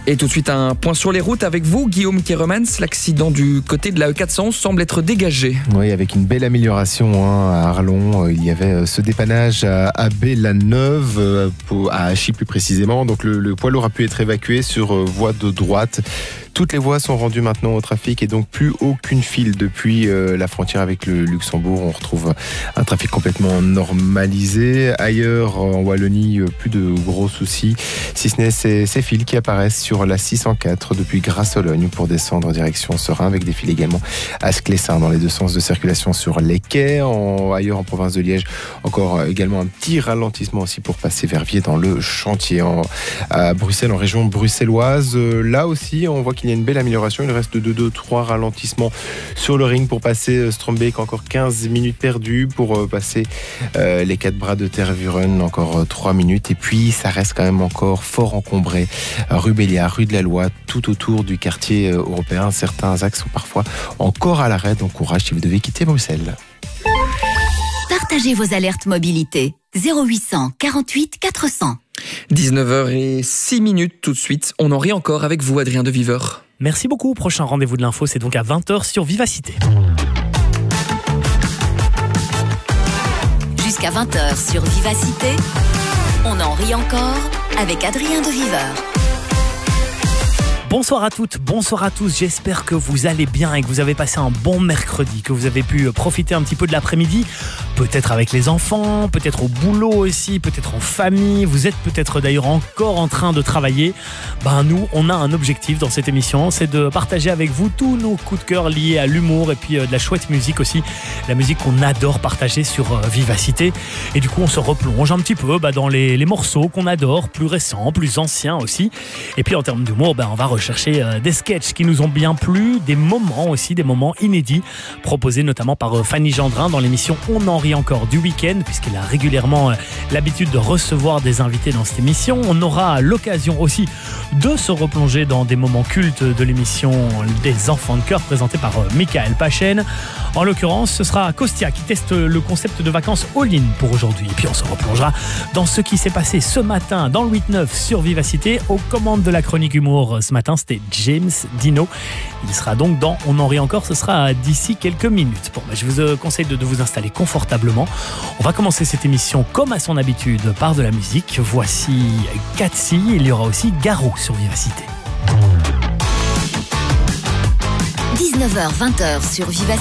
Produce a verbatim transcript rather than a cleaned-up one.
Et tout de suite, un point sur les routes avec vous, Guillaume Keremans. L'accident du côté de la E quatre cent onze semble être dégagé. Oui, avec une belle amélioration hein, à Arlon. Il y avait ce dépannage à Abbé-la-Neuve, à Achy plus précisément. Donc le, le poids lourd a pu être évacué sur voie de droite. Toutes les voies sont rendues maintenant au trafic et donc plus aucune file depuis euh, la frontière avec le Luxembourg. On retrouve un trafic complètement normalisé. Ailleurs, en Wallonie, plus de gros soucis, si ce n'est ces, ces files qui apparaissent sur la six cent quatre depuis Grasse-Sologne pour descendre en direction Serein, avec des files également à Sclessin dans les deux sens de circulation sur les quais. En, ailleurs, en province de Liège, encore également un petit ralentissement aussi pour passer Verviers dans le chantier. En, à Bruxelles, en région bruxelloise, là aussi, on voit qu'il il y a une belle amélioration. Il reste deux deux trois ralentissements sur le ring pour passer Strombeek. Encore quinze minutes perdues pour passer euh, les quatre bras de Tervuren. Encore trois minutes. Et puis, ça reste quand même encore fort encombré. Rue Béliard, rue de la Loi, tout autour du quartier européen. Certains axes sont parfois encore à l'arrêt. Donc, courage si vous devez quitter Bruxelles. Partagez vos alertes mobilité. zéro huit cent quarante-huit quatre cents. dix-neuf heures zéro six minutes tout de suite. On en rit encore avec vous, Adrien de Viveur. Merci beaucoup. Prochain rendez-vous de l'info, c'est donc à vingt heures sur Vivacité. Jusqu'à vingt heures sur Vivacité, on en rit encore avec Adrien de Viveur. Bonsoir à toutes, bonsoir à tous, j'espère que vous allez bien et que vous avez passé un bon mercredi, que vous avez pu profiter un petit peu de l'après-midi, peut-être avec les enfants, peut-être au boulot aussi, peut-être en famille, vous êtes peut-être d'ailleurs encore en train de travailler. Ben nous, on a un objectif dans cette émission, c'est de partager avec vous tous nos coups de cœur liés à l'humour et puis de la chouette musique aussi, la musique qu'on adore partager sur Vivacité. Et du coup, on se replonge un petit peu ben, dans les, les morceaux qu'on adore, plus récents, plus anciens aussi. Et puis en termes d'humour, ben, on va rechercher des sketchs qui nous ont bien plu, des moments aussi, des moments inédits, proposés notamment par Fanny Gendrin dans l'émission On en rit encore du week-end, puisqu'elle a régulièrement l'habitude de recevoir des invités dans cette émission. On aura l'occasion aussi de se replonger dans des moments cultes de l'émission des enfants de cœur, présentée par Michael Pachen. En l'occurrence, ce sera Kostia qui teste le concept de vacances all-in pour aujourd'hui. Et puis on se replongera dans ce qui s'est passé ce matin dans le huit neuf sur Vivacité. Aux commandes de la chronique humour ce matin, c'était James Dino. Il sera donc dans On en rit encore, ce sera d'ici quelques minutes. Bon, bah, je vous conseille de, de vous installer confortablement. On va commencer cette émission comme à son habitude par de la musique. Voici Cathy, il y aura aussi Garou sur Vivacité. dix-neuf heures vingt sur Vivacité.